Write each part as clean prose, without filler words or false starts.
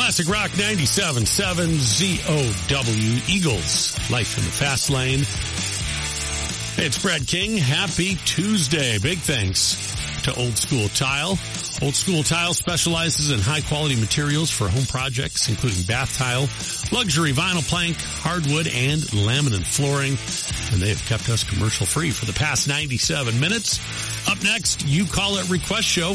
Classic Rock 97.7 ZOW Eagles. Life in the Fast Lane. Hey, it's Brad King. Happy Tuesday. Big thanks to Old School Tile. Old School Tile specializes in high-quality materials for home projects, including bath tile, luxury vinyl plank, hardwood, and laminate flooring. And they have kept us commercial-free for the past 97 minutes. Up next, You Call It Request Show,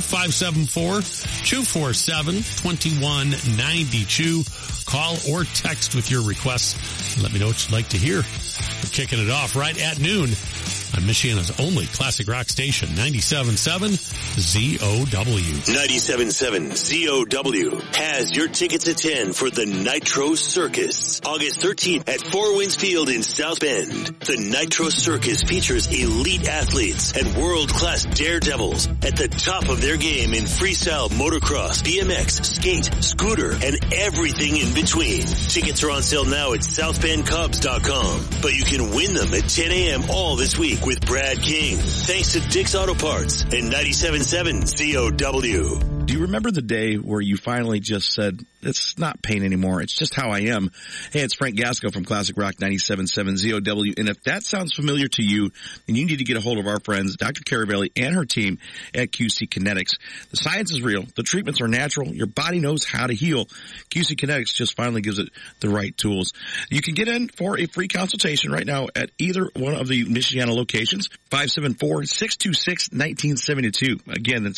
574-247-2192. Call or text with your requests and let me know what you'd like to hear. We're kicking it off right at noon on Michiana's only classic rock station, 97.7 ZOW. 97.7 ZOW has your tickets at 10 for the Nitro Circus, August 13th at Four Winds Field in South Bend. The Nitro Circus features elite athletes and world-class daredevils at the top of their game in freestyle, motocross, BMX, skate, scooter, and everything in between. Tickets are on sale now at southbendcubs.com, but you can win them at 10 a.m. all this week with Brad King. Thanks to Dick's Auto Parts and 97.7 ZOW. Do you remember the day where you finally just said, it's not pain anymore, it's just how I am? Hey, it's Frank Gasco from Classic Rock 97.7 ZOW, and if that sounds familiar to you, then you need to get a hold of our friends, Dr. Caravelli and her team at QC Kinetics. The science is real, the treatments are natural, your body knows how to heal. QC Kinetics just finally gives it the right tools. You can get in for a free consultation right now at either one of the Michiana locations, 574-626-1972. Again, that's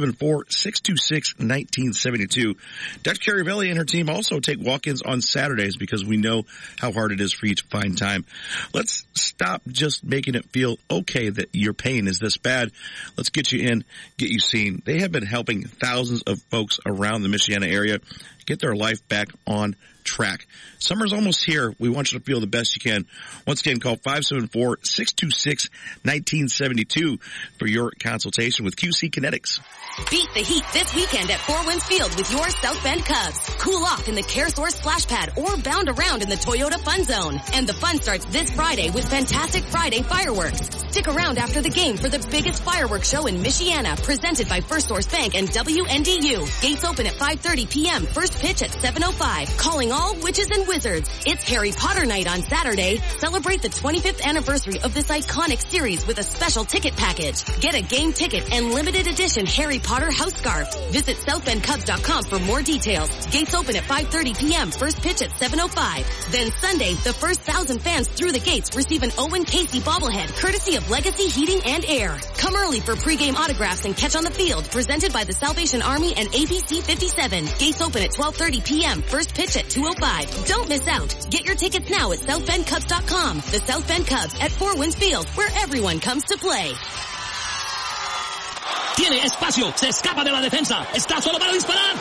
574-626-1972. Dr. Caravelli and her team also take walk-ins on Saturdays because we know how hard it is for you to find time. Let's stop just making it feel okay that your pain is this bad. Let's get you in, get you seen. They have been helping thousands of folks around the Michiana area get their life back on track. Summer's almost here. We want you to feel the best you can. Once again, call 574-626-1972 for your consultation with QC Kinetics. Beat the heat this weekend at Four Winds Field with your South Bend Cubs. Cool off in the CareSource Splash Pad or bound around in the Toyota Fun Zone. And the fun starts this Friday with Fantastic Friday fireworks. Stick around after the game for the biggest fireworks show in Michiana, presented by First Source Bank and WNDU. Gates open at 5:30 p.m. First pitch at 7:05. Calling all witches and wizards. It's Harry Potter night on Saturday. Celebrate the 25th anniversary of this iconic series with a special ticket package. Get a game ticket and limited edition Harry Potter house scarf. Visit southbendcubs.com for more details. Gates open at 5:30 p.m. First pitch at 7:05. Then Sunday, the first 1,000 fans through the gates receive an Owen Casey bobblehead, courtesy of Legacy Heating and Air. Come early for pregame autographs and catch on the field, presented by the Salvation Army and APC 57. Gates open at 12:30 p.m. First pitch at 2:05. Don't miss out. Get your tickets now at southbendcubs.com. The South Bend Cubs at Four Winds Field, where everyone comes to play. Tiene espacio, se escapa de la defensa, está solo para disparar.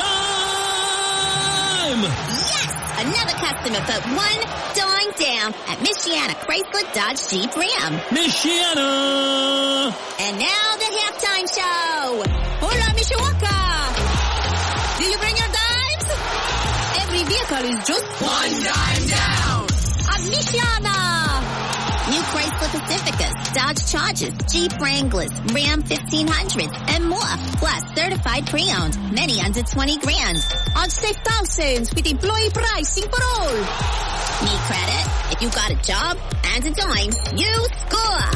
Time! Yes! Another customer put one dime down at Michiana Chrysler Dodge Jeep Ram. Michiana! And now the halftime show. Hola, Mishawaka! Do you bring your dimes? Every vehicle is just one dime down at Michiana. New Chrysler Pacificas, Dodge Chargers, Jeep Wranglers, Ram 1500s, and more. Plus certified pre-owned, many under 20 grand. On save thousands with employee pricing for all. Need credit? If you got a job and a dime, you score.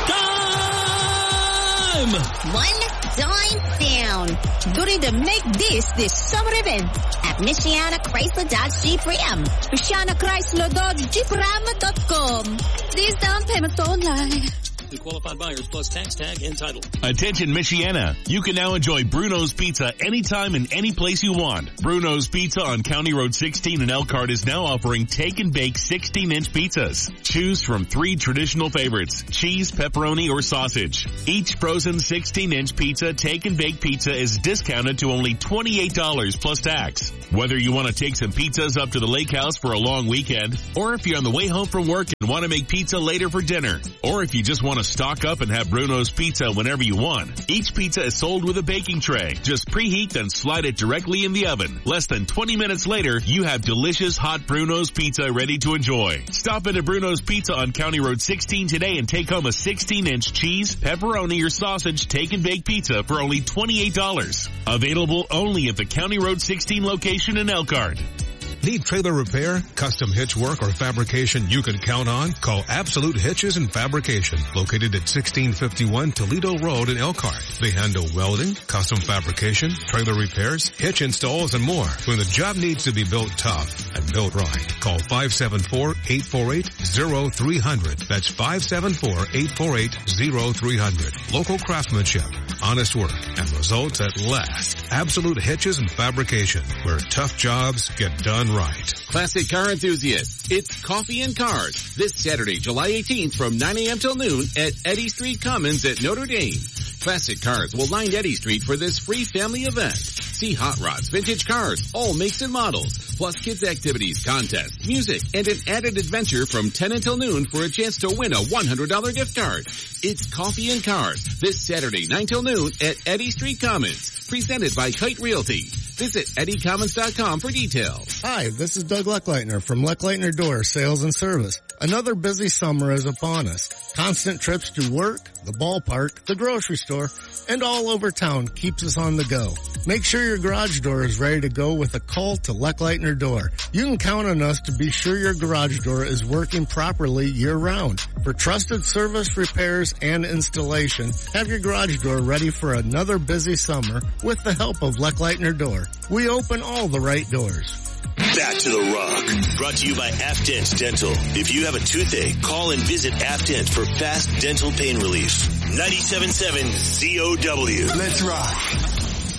Time! One dime down during the Make This summer event at Michiana Chrysler Dodge Jeep Ram. Michiana Chrysler Dodge Jeep Ram.com. These down payments online. To qualified buyers plus tax tag and title. Attention Michiana, you can now enjoy Bruno's Pizza anytime and any place you want. Bruno's Pizza on County Road 16 in Elkhart is now offering take and bake 16-inch pizzas. Choose from 3 traditional favorites, cheese, pepperoni, or sausage. Each frozen 16-inch pizza take and bake pizza is discounted to only $28 plus tax. Whether you want to take some pizzas up to the lake house for a long weekend, or if you're on the way home from work and and want to make pizza later for dinner. Or if you just want to stock up and have Bruno's Pizza whenever you want. Each pizza is sold with a baking tray. Just preheat and slide it directly in the oven. Less than 20 minutes later, you have delicious hot Bruno's Pizza ready to enjoy. Stop into Bruno's Pizza on County Road 16 today and take home a 16-inch cheese, pepperoni, or sausage take and bake pizza for only $28. Available only at the County Road 16 location in Elkhart. Need trailer repair, custom hitch work, or fabrication you can count on? Call Absolute Hitches and Fabrication, located at 1651 Toledo Road in Elkhart. They handle welding, custom fabrication, trailer repairs, hitch installs, and more. When the job needs to be built tough and built right, call 574-848-0300. That's 574-848-0300. Local craftsmanship, honest work, and results at last. Absolute Hitches and Fabrication, where tough jobs get done right. Classic car enthusiasts, it's Coffee and Cars this Saturday, July 18th from 9 a.m. till noon at Eddy Street Commons at Notre Dame. Classic Cars will line Eddy Street for this free family event. See hot rods, vintage cars, all makes and models, plus kids activities, contests, music, and an added adventure from 10 until noon for a chance to win a $100 gift card. It's Coffee and Cars this Saturday, 9 till noon at Eddy Street Commons, presented by Kite Realty. Visit eddycommons.com for details. Hi, this is Doug Leckleitner from Leckleitner Door Sales and Service. Another busy summer is upon us. Constant trips to work, the ballpark, the grocery store, and all over town keeps us on the go. Make sure your garage door is ready to go with a call to Leckleitner Door. You can count on us to be sure your garage door is working properly year-round. For trusted service, repairs, and installation, have your garage door ready for another busy summer with the help of Leckleitner Door. We open all the right doors. Back to the Rock. Brought to you by Afdent Dental. If you have a toothache, call and visit Afdent for fast dental pain relief. 97.7 ZOW. Let's rock.